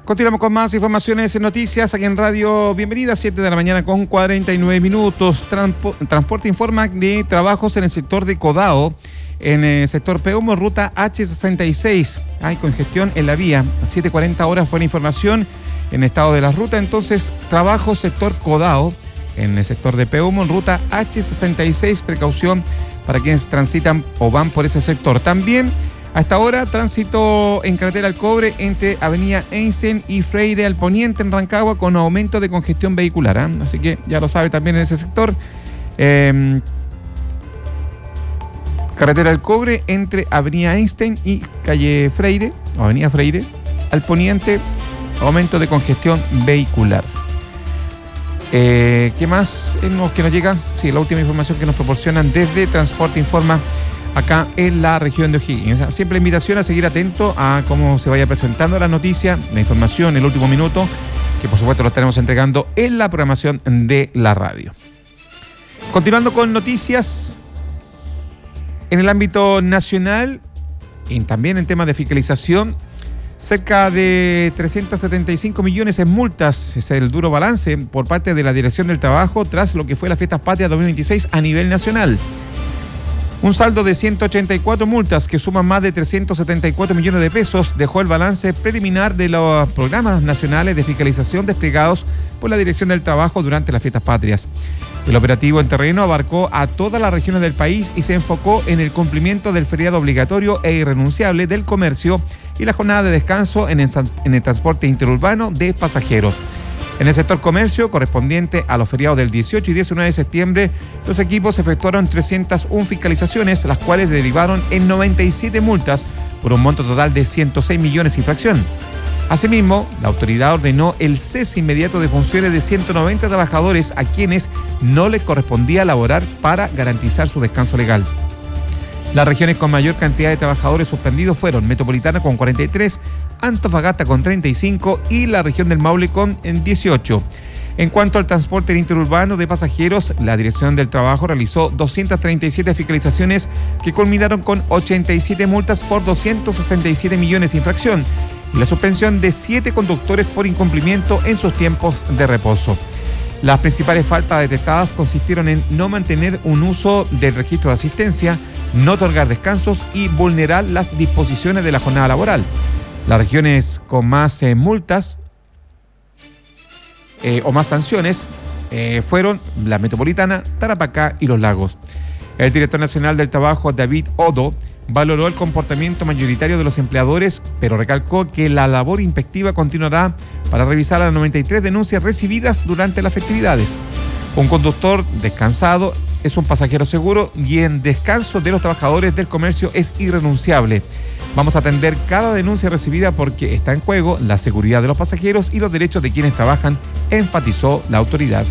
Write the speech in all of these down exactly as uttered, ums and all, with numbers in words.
Continuamos con más informaciones en noticias aquí en Radio Bienvenida, siete de la mañana con cuarenta y nueve minutos. Transpo- Transporte informa de trabajos en el sector de Codao, en el sector Peumo, ruta hache sesenta y seis. Hay congestión en la vía. siete cuarenta horas fue la información en estado de la ruta. Entonces, trabajo sector Codao, en el sector de Peumo, en ruta hache sesenta y seis. Precaución para quienes transitan o van por ese sector. También, hasta ahora, tránsito en carretera al cobre entre Avenida Einstein y Freire al poniente en Rancagua con aumento de congestión vehicular. ¿eh? Así que ya lo sabe también en ese sector. Eh, carretera al cobre entre Avenida Einstein y calle Freire, o Avenida Freire, al poniente, aumento de congestión vehicular. Eh, ¿Qué más es lo que nos llega? Sí, la última información que nos proporcionan desde Transporte Informa acá en la región de O'Higgins. Siempre la invitación a seguir atento a cómo se vaya presentando la noticia, la información, el último minuto, que por supuesto lo estaremos entregando en la programación de la radio. Continuando con noticias en el ámbito nacional y también en temas de fiscalización, cerca de trescientos setenta y cinco millones en multas es el duro balance por parte de la Dirección del Trabajo tras lo que fue las Fiestas Patrias dos mil veintiséis a nivel nacional. Un saldo de ciento ochenta y cuatro multas que suman más de trescientos setenta y cuatro millones de pesos dejó el balance preliminar de los programas nacionales de fiscalización desplegados por la Dirección del Trabajo durante las Fiestas Patrias. El operativo en terreno abarcó a todas las regiones del país y se enfocó en el cumplimiento del feriado obligatorio e irrenunciable del comercio y la jornada de descanso en el, en el transporte interurbano de pasajeros. En el sector comercio, correspondiente a los feriados del dieciocho y diecinueve de septiembre, los equipos efectuaron trescientas una fiscalizaciones, las cuales derivaron en noventa y siete multas por un monto total de ciento seis millones de infracción. Asimismo, la autoridad ordenó el cese inmediato de funciones de ciento noventa trabajadores a quienes no les correspondía laborar para garantizar su descanso legal. Las regiones con mayor cantidad de trabajadores suspendidos fueron Metropolitana con cuarenta y tres, Antofagasta con treinta y cinco y la región del Maule con dieciocho. En cuanto al transporte interurbano de pasajeros, la Dirección del Trabajo realizó doscientas treinta y siete fiscalizaciones que culminaron con ochenta y siete multas por doscientos sesenta y siete millones de infracción y la suspensión de siete conductores por incumplimiento en sus tiempos de reposo. Las principales faltas detectadas consistieron en no mantener un uso del registro de asistencia, no otorgar descansos y vulnerar las disposiciones de la jornada laboral. Las regiones con más eh, multas eh, o más sanciones eh, fueron la Metropolitana, Tarapacá y Los Lagos. El director nacional del Trabajo, David Odo, valoró el comportamiento mayoritario de los empleadores, pero recalcó que la labor inspectiva continuará para revisar las noventa y tres denuncias recibidas durante las festividades. Un conductor descansado es un pasajero seguro y en descanso de los trabajadores del comercio es irrenunciable. Vamos a atender cada denuncia recibida porque está en juego la seguridad de los pasajeros y los derechos de quienes trabajan, enfatizó la autoridad.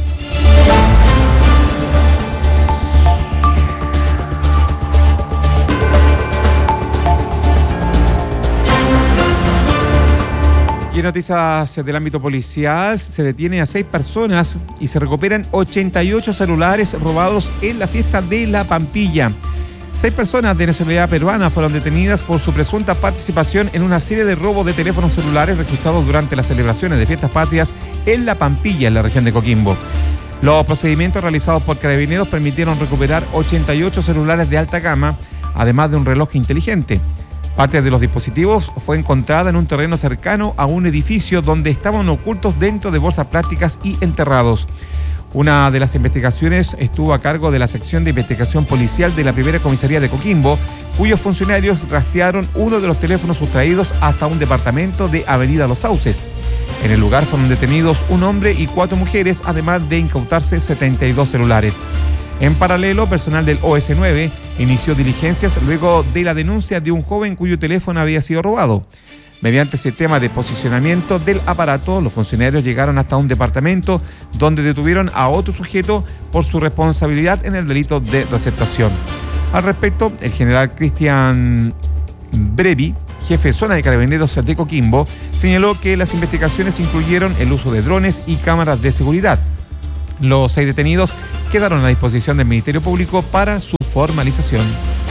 Y en noticias del ámbito policial, se detiene a seis personas y se recuperan ochenta y ocho celulares robados en la fiesta de La Pampilla. Seis personas de nacionalidad peruana fueron detenidas por su presunta participación en una serie de robos de teléfonos celulares registrados durante las celebraciones de fiestas patrias en La Pampilla, en la región de Coquimbo. Los procedimientos realizados por Carabineros permitieron recuperar ochenta y ocho celulares de alta gama, además de un reloj inteligente. Parte de los dispositivos fue encontrada en un terreno cercano a un edificio donde estaban ocultos dentro de bolsas plásticas y enterrados. Una de las investigaciones estuvo a cargo de la sección de investigación policial de la primera comisaría de Coquimbo, cuyos funcionarios rastrearon uno de los teléfonos sustraídos hasta un departamento de Avenida Los Sauces. En el lugar fueron detenidos un hombre y cuatro mujeres, además de incautarse setenta y dos celulares. En paralelo, personal del O S nueve inició diligencias luego de la denuncia de un joven cuyo teléfono había sido robado. Mediante ese sistema de posicionamiento del aparato, los funcionarios llegaron hasta un departamento donde detuvieron a otro sujeto por su responsabilidad en el delito de receptación. Al respecto, el general Cristian Brevi, jefe de zona de Carabineros de Coquimbo, señaló que las investigaciones incluyeron el uso de drones y cámaras de seguridad. Los seis detenidos quedaron a disposición del Ministerio Público para su formalización.